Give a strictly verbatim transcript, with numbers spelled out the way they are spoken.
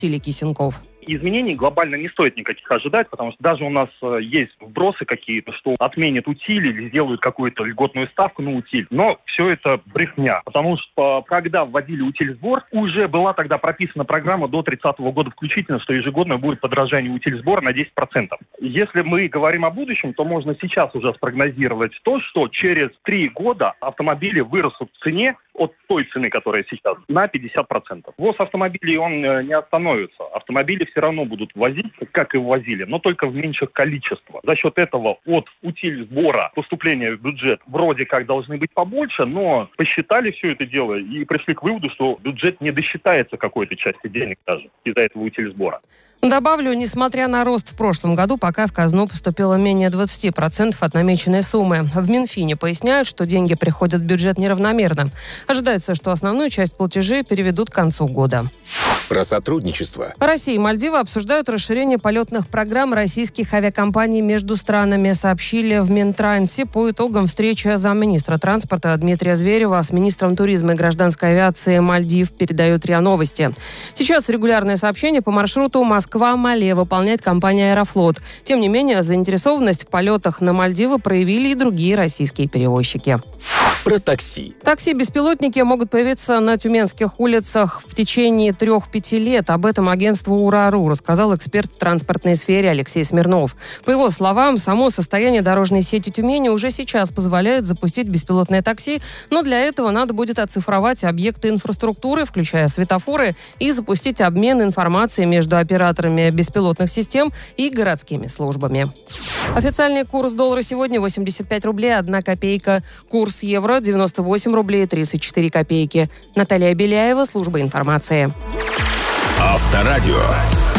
Василий Кисенков. Изменений глобально не стоит никаких ожидать, потому что даже у нас э, есть вбросы какие-то, что отменят утиль или сделают какую-то льготную ставку на утиль. Но все это брехня, потому что когда вводили утильсбор, уже была тогда прописана программа до тридцатого года включительно, что ежегодно будет подорожание утильсбора на десять процентов. Если мы говорим о будущем, то можно сейчас уже спрогнозировать то, что через три года автомобили вырастут в цене от той цены, которая сейчас, на пятьдесят процентов. Ввоз автомобилей, он не остановится. Автомобили все равно будут возить, как и ввозили, но только в меньших количествах. За счет этого от утильсбора поступления в бюджет вроде как должны быть побольше, но посчитали все это дело и пришли к выводу, что бюджет не досчитается какой-то части денег даже из-за этого утильсбора. Добавлю, несмотря на рост в прошлом году, пока в казну поступило менее двадцать процентов от намеченной суммы. В Минфине поясняют, что деньги приходят в бюджет неравномерно. Ожидается, что основную часть платежей переведут к концу года. Про сотрудничество. Россия и Мальдивы обсуждают расширение полетных программ российских авиакомпаний между странами, сообщили в Минтрансе по итогам встречи замминистра транспорта Дмитрия Зверева с министром туризма и гражданской авиации Мальдив, передает РИА Новости. Сейчас регулярное сообщение по маршруту Москва-Мале выполняет компания «Аэрофлот». Тем не менее, заинтересованность в полетах на Мальдивы проявили и другие российские перевозчики. Про такси. Такси-беспилотники могут появиться на тюменских улицах в течение трех-пяти лет. Об этом агентству УРАРУ рассказал эксперт в транспортной сфере Алексей Смирнов. По его словам, само состояние дорожной сети Тюмени уже сейчас позволяет запустить беспилотное такси, но для этого надо будет оцифровать объекты инфраструктуры, включая светофоры, и запустить обмен информацией между операторами беспилотных систем и городскими службами. Официальный курс доллара сегодня восемьдесят пять рублей одна копейка. Курс евро девяносто восемь рублей тридцать четыре копейки. Наталья Беляева, служба информации. Авторадио.